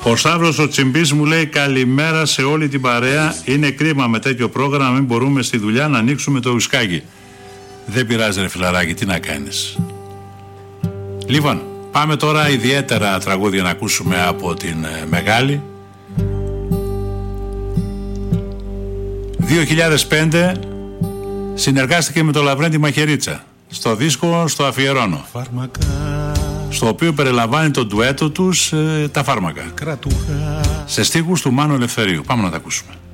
Ο Σάβρος ο Τσιμπής μου λέει καλημέρα σε όλη την παρέα. Είναι κρίμα με τέτοιο πρόγραμμα να μην μπορούμε στη δουλειά να ανοίξουμε το ουσκάκι. Δεν πειράζει ρε φιλαράκι, τι να κάνεις. Λοιπόν, πάμε τώρα ιδιαίτερα τραγούδια να ακούσουμε από την Μεγάλη. 2005 συνεργάστηκε με το Λαβρέντη Μαχαιρίτσα στο δίσκο Στο Αφιερώνω, στο οποίο περιλαμβάνει το ντουέτο τους τα φάρμακα σε στίχους του Μάνου Ελευθερίου. Πάμε να τα ακούσουμε.